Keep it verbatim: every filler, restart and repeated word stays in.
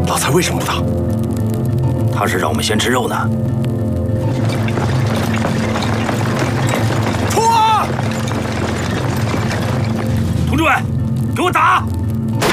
老蔡为什么不打？ 他是让我们先吃肉呢。出啊！同志们，给我打！